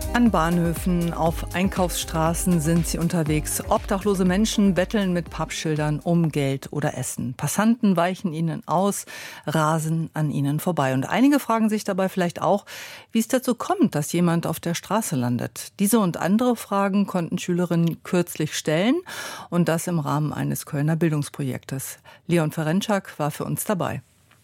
An Bahnhöfen, auf Einkaufsstraßen sind sie unterwegs. Obdachlose Menschen betteln mit Pappschildern um Geld oder Essen. Passanten weichen ihnen aus, rasen an ihnen vorbei. Und einige fragen sich dabei vielleicht auch, wie es dazu kommt, dass jemand auf der Straße landet. Diese und andere Fragen konnten Schülerinnen kürzlich stellen und das im Rahmen eines Kölner Bildungsprojektes. Leon Ferenczak war für uns dabei.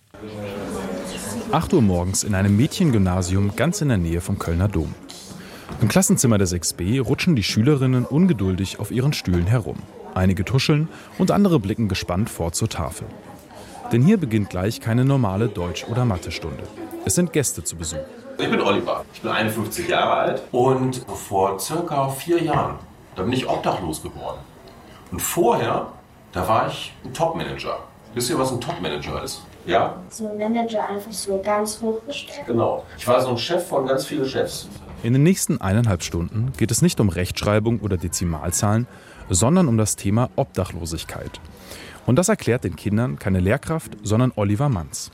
8 Uhr morgens in einem Mädchengymnasium ganz in der Nähe vom Kölner Dom. Im Klassenzimmer der 6b rutschen die Schülerinnen ungeduldig auf ihren Stühlen herum. Einige tuscheln und andere blicken gespannt fort zur Tafel. Denn hier beginnt gleich keine normale Deutsch- oder Mathestunde. Es sind Gäste zu Besuch. Ich bin Oliver, ich bin 51 Jahre alt und vor circa 4 Jahren, da bin ich obdachlos geworden. Und vorher, da war ich ein Topmanager. Wisst ihr, was ein Topmanager ist? Ja? So ein Manager einfach so ganz hochgestellt. Genau. Ich war so ein Chef von ganz vielen Chefs. In den nächsten 1,5 Stunden geht es nicht um Rechtschreibung oder Dezimalzahlen, sondern um das Thema Obdachlosigkeit. Und das erklärt den Kindern keine Lehrkraft, sondern Oliver Manz.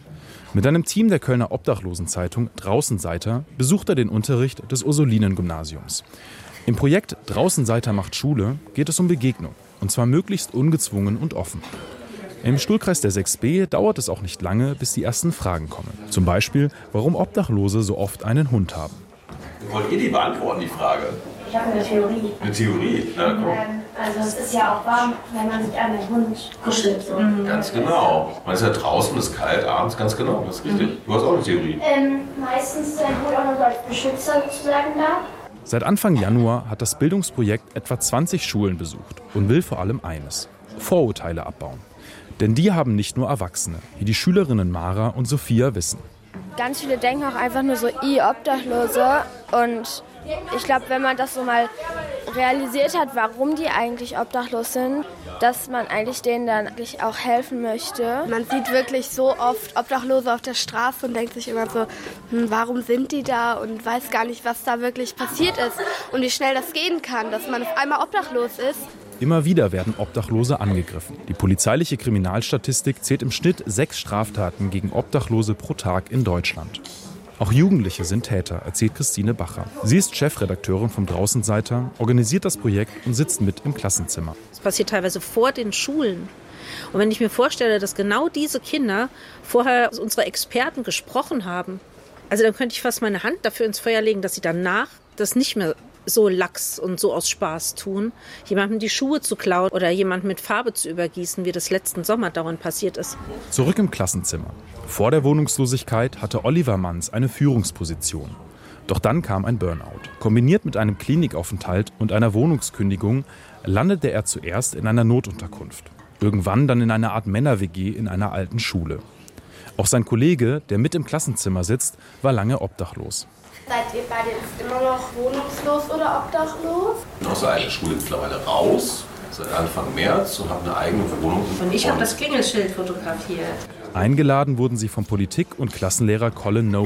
Mit einem Team der Kölner Obdachlosenzeitung Draußenseiter besucht er den Unterricht des Ursulinen-Gymnasiums. Im Projekt Draußenseiter macht Schule geht es um Begegnung, und zwar möglichst ungezwungen und offen. Im Stuhlkreis der 6b dauert es auch nicht lange, bis die ersten Fragen kommen. Zum Beispiel, warum Obdachlose so oft einen Hund haben. Wollt ihr die beantworten, die Frage? Ich habe eine Theorie. Eine Theorie? Na, komm. Also es ist ja auch warm, wenn man sich an den Hund kuschelt. So. Ganz genau. Man ist ja draußen, es ist kalt, abends, ganz genau, das ist richtig. Du hast auch eine Theorie. Meistens sein Hund auch noch so als Beschützer sozusagen da. Seit Anfang Januar hat das Bildungsprojekt etwa 20 Schulen besucht und will vor allem eines: Vorurteile abbauen. Denn die haben nicht nur Erwachsene, wie die Schülerinnen Mara und Sophia wissen. Ganz viele denken auch einfach nur so, Obdachlose. Und ich glaube, wenn man das so mal realisiert hat, warum die eigentlich obdachlos sind, dass man eigentlich denen dann eigentlich auch helfen möchte. Man sieht wirklich so oft Obdachlose auf der Straße und denkt sich immer so, warum sind die da, und weiß gar nicht, was da wirklich passiert ist und wie schnell das gehen kann, dass man auf einmal obdachlos ist. Immer wieder werden Obdachlose angegriffen. Die polizeiliche Kriminalstatistik zählt im Schnitt 6 Straftaten gegen Obdachlose pro Tag in Deutschland. Auch Jugendliche sind Täter, erzählt Christine Bacher. Sie ist Chefredakteurin vom Draußenseiter, organisiert das Projekt und sitzt mit im Klassenzimmer. Das passiert teilweise vor den Schulen. Und wenn ich mir vorstelle, dass genau diese Kinder vorher unsere Experten gesprochen haben, also dann könnte ich fast meine Hand dafür ins Feuer legen, dass sie danach das nicht mehr so lax und so aus Spaß tun, jemandem die Schuhe zu klauen oder jemanden mit Farbe zu übergießen, wie das letzten Sommer dauernd passiert ist. Zurück im Klassenzimmer. Vor der Wohnungslosigkeit hatte Oliver Manz eine Führungsposition. Doch dann kam ein Burnout. Kombiniert mit einem Klinikaufenthalt und einer Wohnungskündigung landete er zuerst in einer Notunterkunft. Irgendwann dann in einer Art Männer-WG in einer alten Schule. Auch sein Kollege, der mit im Klassenzimmer sitzt, war lange obdachlos. Seid ihr beide jetzt immer noch wohnungslos oder obdachlos? Ich bin aus der alten Schule mittlerweile raus, seit Anfang März, und habe eine eigene Wohnung. Und ich habe das Klingelschild fotografiert. Eingeladen wurden sie vom Politik- und Klassenlehrer Colin No.